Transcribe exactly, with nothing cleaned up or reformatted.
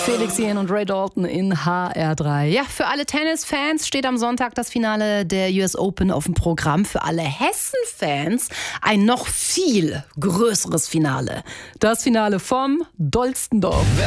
Felix Jähn und Ray Dalton in H R drei. Ja, für alle Tennisfans steht am Sonntag das Finale der U S Open auf dem Programm. Für alle Hessen-Fans ein noch viel größeres Finale. Das Finale vom dollsten Dorf.